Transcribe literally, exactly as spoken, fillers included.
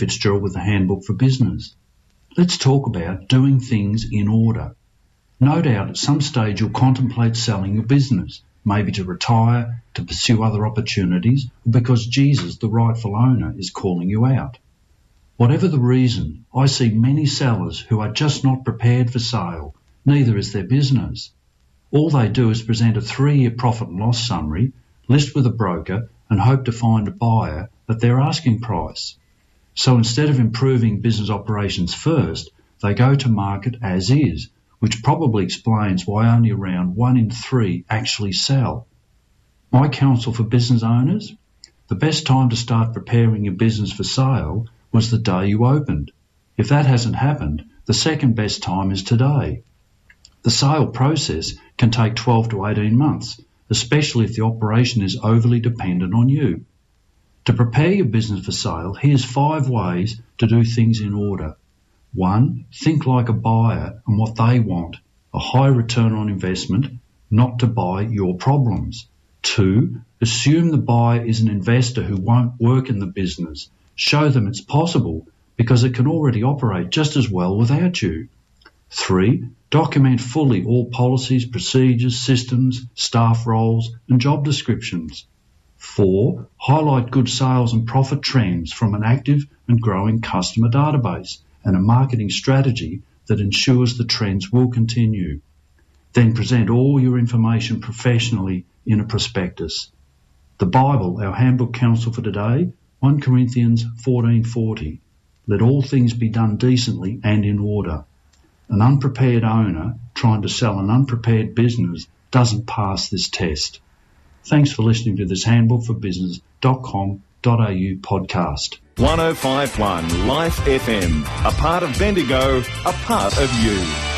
Fitzgerald with the Handbook for Business. Let's talk about doing things in order. No doubt at some stage you'll contemplate selling your business, maybe to retire, to pursue other opportunities, or because Jesus, the rightful owner, is calling you out. Whatever the reason, I see many sellers who are just not prepared for sale, neither is their business. All they do is present a three-year profit and loss summary, list with a broker, and hope to find a buyer at their asking price. So instead of improving business operations first, they go to market as is, which probably explains why only around one in three actually sell. My counsel for business owners? The best time to start preparing your business for sale was the day you opened. If that hasn't happened, the second best time is today. The sale process can take twelve to eighteen months, especially if the operation is overly dependent on you. To prepare your business for sale, here's five ways to do things in order. One, think like a buyer and what they want, a high return on investment, not to buy your problems. Two, assume the buyer is an investor who won't work in the business. Show them it's possible because it can already operate just as well without you. Three, document fully all policies, procedures, systems, staff roles and job descriptions. Four, highlight good sales and profit trends from an active and growing customer database and a marketing strategy that ensures the trends will continue. Then present all your information professionally in a prospectus. The Bible, our handbook counsel for today, First Corinthians fourteen forty. Let all things be done decently and in order. An unprepared owner trying to sell an unprepared business doesn't pass this test. Thanks for listening to this handbook for business dot com dot a u podcast. one oh five point one Life F M, a part of Bendigo, a part of you.